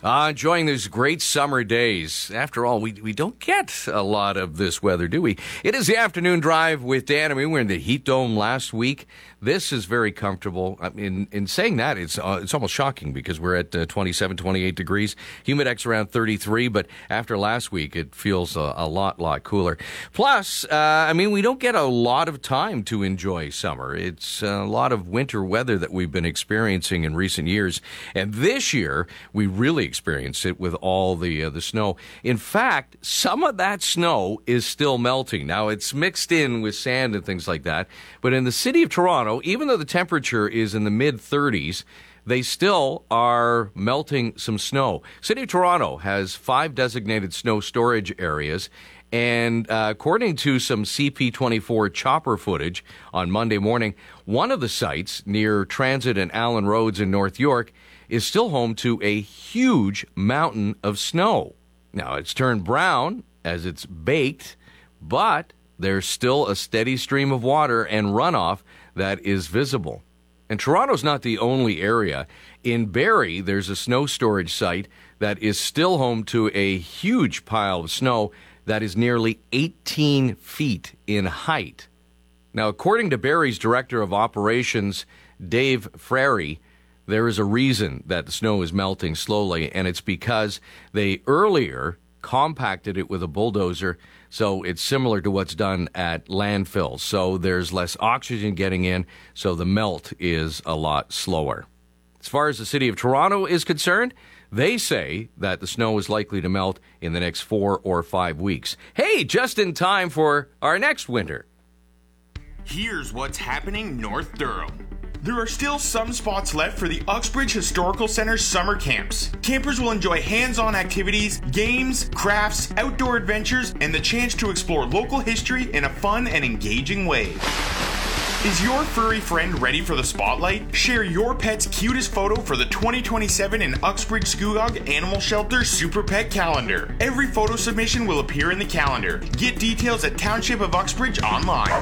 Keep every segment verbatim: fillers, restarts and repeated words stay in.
Uh, enjoying these great summer days. After all, we we don't get a lot of this weather, do we? It is the afternoon drive with Dan. I mean, we were in the heat dome last week. This is very comfortable. I mean, in saying that, it's uh, it's almost shocking because we're at uh, twenty-seven, twenty-eight degrees. Humidex around thirty-three, but after last week, it feels a, a lot, lot cooler. Plus, uh, I mean, we don't get a lot of time to enjoy summer. It's a lot of winter weather that we've been experiencing in recent years. And this year, we really experienced it with all the uh, the snow. In fact, some of that snow is still melting. Now, it's mixed in with sand and things like that. But in the city of Toronto, even though the temperature is in the mid thirties, they still are melting some snow. City of Toronto has five designated snow storage areas. And uh, according to some C P twenty-four chopper footage on Monday morning, one of the sites near Transit and Allen Roads in North York is still home to a huge mountain of snow. Now, it's turned brown as it's baked, but there's still a steady stream of water and runoff that is visible. And Toronto's not the only area. In Barrie, there's a snow storage site that is still home to a huge pile of snow that is nearly eighteen feet in height. Now, according to Barrie's Director of Operations, Dave Frary, there is a reason that the snow is melting slowly, and it's because they earlier compacted it with a bulldozer, so it's similar to what's done at landfills. So there's less oxygen getting in, so the melt is a lot slower. As far as the city of Toronto is concerned, they say that the snow is likely to melt in the next four or five weeks. Hey, just in time for our next winter. Here's what's happening North Durham. There are still some spots left for the Uxbridge Historical Center's summer camps. Campers will enjoy hands-on activities, games, crafts, outdoor adventures, and the chance to explore local history in a fun and engaging way. Is your furry friend ready for the spotlight? Share your pet's cutest photo for the twenty twenty-seven in Uxbridge Scugog Animal Shelter Super Pet Calendar. Every photo submission will appear in the calendar. Get details at Township of Uxbridge online.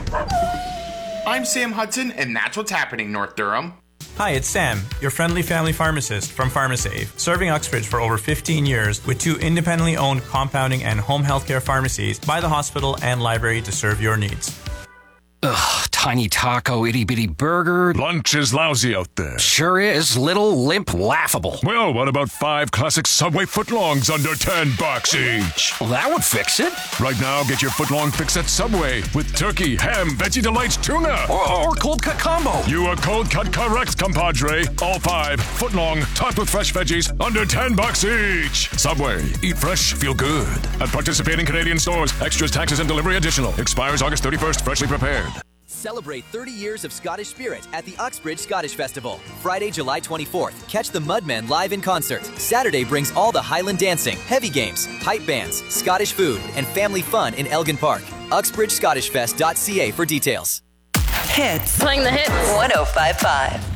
I'm Sam Hudson, and that's what's happening, North Durham. Hi, it's Sam, your friendly family pharmacist from PharmaSave, serving Uxbridge for over fifteen years with two independently owned compounding and home healthcare pharmacies by the hospital and library to serve your needs. Ugh, tiny taco, itty-bitty burger. Lunch is lousy out there. Sure is. Little, limp, laughable. Well, what about five classic Subway footlongs under ten bucks each? Well, that would fix it. Right now, get your footlong fix at Subway with turkey, ham, Veggie Delights, tuna. Or, or cold cut combo. You are cold cut correct, compadre. All five, footlong, topped with fresh veggies, under ten bucks each. Subway. Eat fresh, feel good. At participating Canadian stores. Extras, taxes, and delivery additional. Expires August thirty-first. Freshly prepared. Celebrate thirty years of Scottish spirit at the Uxbridge Scottish Festival. Friday, July twenty-fourth, catch the Mudmen live in concert. Saturday brings all the Highland dancing, heavy games, pipe bands, Scottish food, and family fun in Elgin Park. uxbridge scottish fest dot c a for details. Hits. Playing the hits. one oh five point five.